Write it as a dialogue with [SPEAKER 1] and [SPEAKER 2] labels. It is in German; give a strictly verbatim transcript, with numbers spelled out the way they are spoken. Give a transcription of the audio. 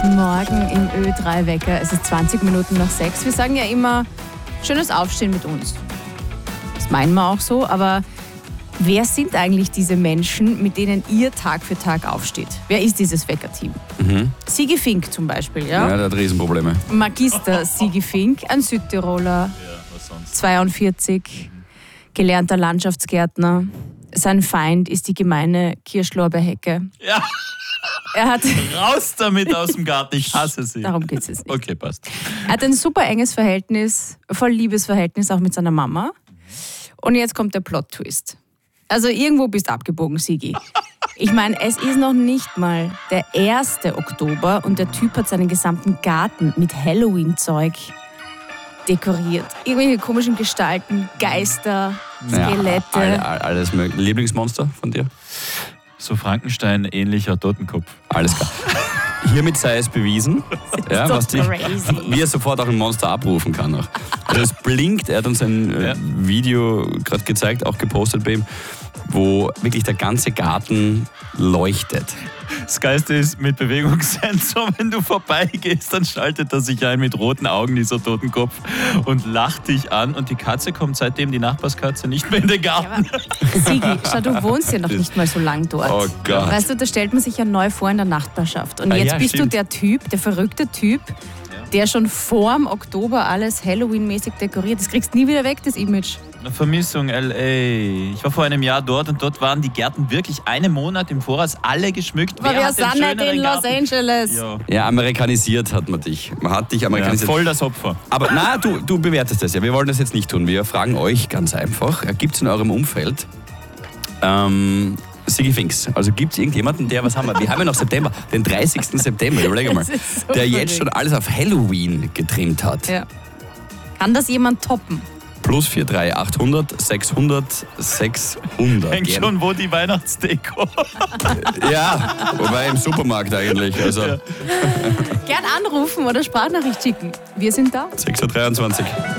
[SPEAKER 1] Guten Morgen im Ö drei Wecker. Es ist zwanzig Minuten nach sechs. Wir sagen ja immer, schönes Aufstehen mit uns. Das meinen wir auch so, aber wer sind eigentlich diese Menschen, mit denen ihr Tag für Tag aufsteht? Wer ist dieses Weckerteam?
[SPEAKER 2] Mhm.
[SPEAKER 1] Sigi Fink zum Beispiel, ja?
[SPEAKER 2] Ja, der hat Riesenprobleme.
[SPEAKER 1] Magister Sigi Fink, ein Südtiroler, zweiundvierzig, gelernter Landschaftsgärtner. Sein Feind ist die gemeine Kirschlorbeerhecke.
[SPEAKER 3] Ja.
[SPEAKER 1] Er hat
[SPEAKER 3] Raus damit aus dem Garten, ich hasse sie.
[SPEAKER 1] Darum geht es jetzt nicht.
[SPEAKER 3] Okay, passt.
[SPEAKER 1] Er hat ein super enges Verhältnis, voll Liebesverhältnis auch mit seiner Mama. Und jetzt kommt der Plot-Twist. Also irgendwo bist du abgebogen, Sigi. Ich meine, es ist noch nicht mal der erste Oktober und der Typ hat seinen gesamten Garten mit Halloween-Zeug dekoriert. Irgendwelche komischen Gestalten, Geister, Skelette.
[SPEAKER 2] Ja, all, all, alles mögliche. Lieblingsmonster von dir?
[SPEAKER 3] So Frankenstein-ähnlicher Totenkopf.
[SPEAKER 2] Alles klar. Hiermit sei es bewiesen, ja,
[SPEAKER 1] doch
[SPEAKER 2] was die,
[SPEAKER 1] crazy.
[SPEAKER 2] wie er sofort auch ein Monster abrufen kann. Auch. Also es blinkt, er hat uns ein äh,
[SPEAKER 3] Ja.
[SPEAKER 2] Video gerade gezeigt, auch gepostet bei ihm, wo wirklich der ganze Garten leuchtet.
[SPEAKER 3] Das Geilste ist mit Bewegungssensor, wenn du vorbeigehst, dann schaltet er sich ein mit roten Augen, dieser Totenkopf, und lacht dich an. Und die Katze kommt seitdem, die Nachbarskatze, nicht mehr in den Garten.
[SPEAKER 1] Sigi, schau, du wohnst ja noch nicht mal so lang dort.
[SPEAKER 2] Oh Gott.
[SPEAKER 1] Weißt du, da stellt man sich ja neu vor in der Nachbarschaft. Und
[SPEAKER 3] Ah,
[SPEAKER 1] jetzt
[SPEAKER 3] ja,
[SPEAKER 1] bist
[SPEAKER 3] stimmt.
[SPEAKER 1] du der Typ, der verrückte Typ, der schon vorm Oktober alles Halloween-mäßig dekoriert. Das kriegst du nie wieder weg, das Image.
[SPEAKER 3] Vermissung L A. Ich war vor einem Jahr dort und dort waren die Gärten wirklich einen Monat im Voraus alle geschmückt.
[SPEAKER 1] Aber
[SPEAKER 3] Wer
[SPEAKER 1] wir
[SPEAKER 3] hat den
[SPEAKER 1] sind nicht
[SPEAKER 3] schöneren
[SPEAKER 1] in Los
[SPEAKER 3] Garten?
[SPEAKER 1] Angeles.
[SPEAKER 3] Ja.
[SPEAKER 2] Ja, amerikanisiert hat man dich. Man hat dich
[SPEAKER 3] Ja,
[SPEAKER 2] amerikanisiert.
[SPEAKER 3] voll das Opfer.
[SPEAKER 2] Aber na, du, du bewertest das ja. Wir wollen das jetzt nicht tun. Wir fragen euch ganz einfach, gibt es in eurem Umfeld ähm, Sigi Finks? Also gibt es irgendjemanden, der, was haben wir? Wir haben ja noch September, den dreißigsten September, überlege mal,
[SPEAKER 1] Das ist so
[SPEAKER 2] der jetzt
[SPEAKER 1] verrückt.
[SPEAKER 2] schon alles auf Halloween getrimmt hat.
[SPEAKER 1] Ja. Kann das jemand toppen?
[SPEAKER 2] Plus vier drei achthundert sechshundert sechshundert.
[SPEAKER 3] Denk
[SPEAKER 2] Gern.
[SPEAKER 3] schon, wo die Weihnachtsdeko.
[SPEAKER 2] Ja, wobei im Supermarkt eigentlich. Also
[SPEAKER 3] Ja.
[SPEAKER 1] Gern anrufen oder Sprachnachricht schicken. Wir sind da.
[SPEAKER 2] sechs Uhr dreiundzwanzig.